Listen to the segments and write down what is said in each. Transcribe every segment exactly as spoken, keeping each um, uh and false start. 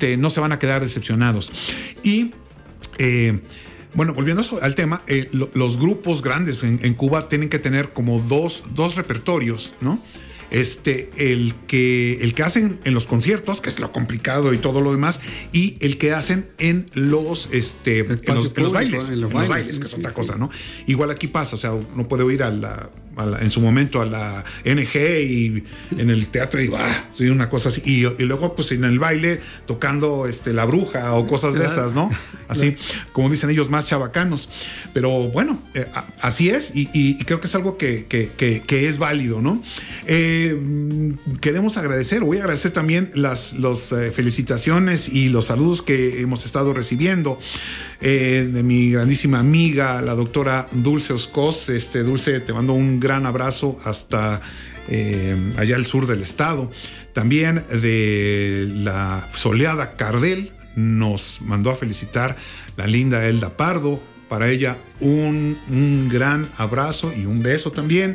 este, no se van a quedar decepcionados. Y eh, bueno, volviendo al tema, eh, lo, los grupos grandes en, en Cuba tienen que tener como dos, dos repertorios, ¿no? Este, el que, el que hacen en los conciertos, que es lo complicado y todo lo demás, y el que hacen en los, este, en los, público, en los bailes, en los, en los bailes, bailes, que es otra sí, cosa, sí. ¿no? Igual aquí pasa, o sea, uno puede ir a la, a la, en su momento a la N G y en el teatro y va, ah, sí, una cosa así, y, y luego pues en el baile tocando este, la bruja o cosas de esas, ¿no? Así, como dicen ellos, más chabacanos. Pero bueno, eh, así es, y, y, y creo que es algo que, que, que, que es válido, ¿no? Eh, queremos agradecer, voy a agradecer también las los, eh, felicitaciones y los saludos que hemos estado recibiendo eh, de mi grandísima amiga, la doctora Dulce Oscos. Este, Dulce, te mando un gran abrazo hasta eh, allá al sur del estado. También de la Soleada Cardel, nos mandó a felicitar la linda Elda Pardo. Para ella un, un gran abrazo y un beso también.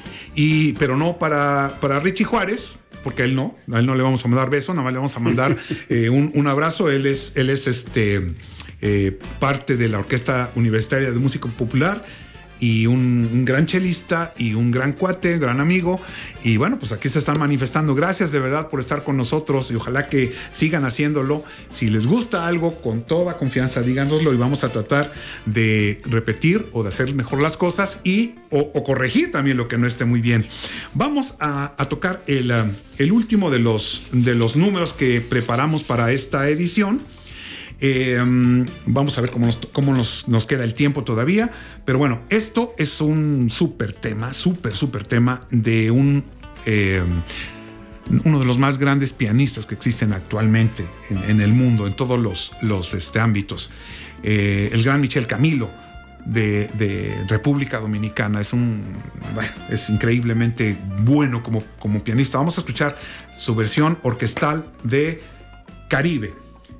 Y, pero no para, para Richie Juárez, porque a él no, a él no le vamos a mandar beso, nada más le vamos a mandar eh, un, un abrazo. Él es, él es este, eh, parte de la Orquesta Universitaria de Música Popular y un, un gran chelista y un gran cuate, gran amigo. Y bueno, pues aquí se están manifestando. Gracias de verdad por estar con nosotros y ojalá que sigan haciéndolo. Si les gusta algo, con toda confianza díganoslo y vamos a tratar de repetir o de hacer mejor las cosas y o, o corregir también lo que no esté muy bien. Vamos a, a tocar el, el último de los, de los números que preparamos para esta edición. Eh, vamos a ver cómo, nos, cómo nos, nos queda el tiempo todavía, pero bueno, esto es un súper tema, súper, súper tema de un eh, uno de los más grandes pianistas que existen actualmente en, en el mundo, en todos los, los este, ámbitos, eh, el gran Michel Camilo de, de República Dominicana. Es un, bueno, es increíblemente bueno como, como pianista. Vamos a escuchar su versión orquestal de Caribe.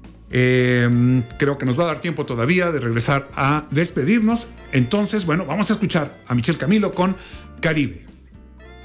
Eh, creo que nos va a dar tiempo todavía de regresar a despedirnos. Entonces, bueno, vamos a escuchar a Michel Camilo con Caribe.